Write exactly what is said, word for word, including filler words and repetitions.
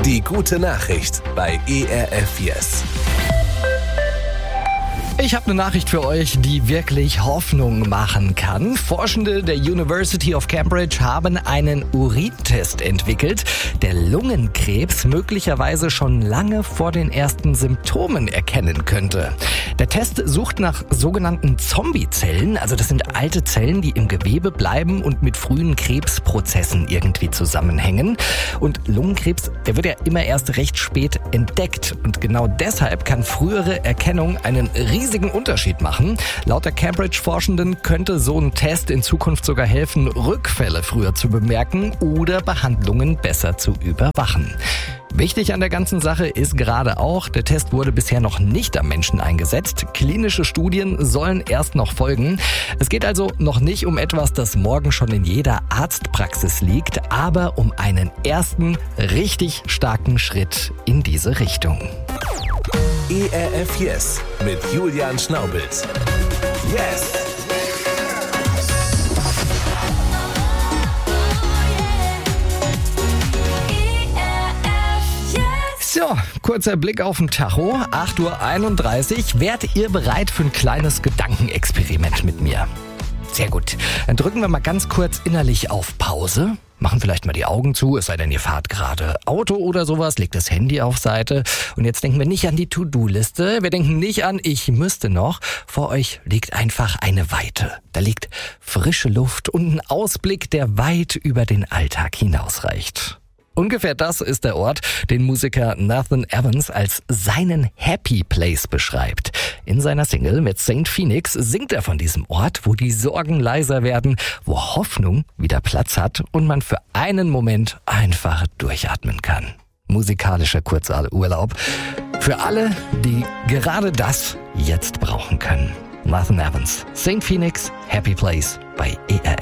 Die gute Nachricht bei E R F Yes. Ich habe eine Nachricht für euch, die wirklich Hoffnung machen kann. Forschende der University of Cambridge haben einen Urintest entwickelt, der Lungenkrebs möglicherweise schon lange vor den ersten Symptomen erkennen könnte. Der Test sucht nach sogenannten Zombiezellen, also das sind alte Zellen, die im Gewebe bleiben und mit frühen Krebsprozessen irgendwie zusammenhängen. Und Lungenkrebs, der wird ja immer erst recht spät entdeckt. Und genau deshalb kann frühere Erkennung einen riesigen Unterschied machen. Laut der Cambridge-Forschenden könnte so ein Test in Zukunft sogar helfen, Rückfälle früher zu bemerken oder Behandlungen besser zu überwachen. Wichtig an der ganzen Sache ist gerade auch, der Test wurde bisher noch nicht am Menschen eingesetzt. Klinische Studien sollen erst noch folgen. Es geht also noch nicht um etwas, das morgen schon in jeder Arztpraxis liegt, aber um einen ersten, richtig starken Schritt in diese Richtung. E R F Yes mit Julian Schnaubels. Yes! So, kurzer Blick auf den Tacho, acht Uhr einunddreißig. Wärt ihr bereit für ein kleines Gedankenexperiment mit mir? Sehr gut. Dann drücken wir mal ganz kurz innerlich auf Pause. Machen vielleicht mal die Augen zu, es sei denn, ihr fahrt gerade Auto oder sowas, legt das Handy auf Seite. Und jetzt denken wir nicht an die To-Do-Liste, wir denken nicht an, ich müsste noch. Vor euch liegt einfach eine Weite. Da liegt frische Luft und ein Ausblick, der weit über den Alltag hinausreicht. Ungefähr das ist der Ort, den Musiker Nathan Evans als seinen Happy Place beschreibt. In seiner Single mit Saint Phoenix singt er von diesem Ort, wo die Sorgen leiser werden, wo Hoffnung wieder Platz hat und man für einen Moment einfach durchatmen kann. Musikalischer Kurzurlaub für alle, die gerade das jetzt brauchen können. Nathan Evans, Saint Phoenix, Happy Place bei E R F.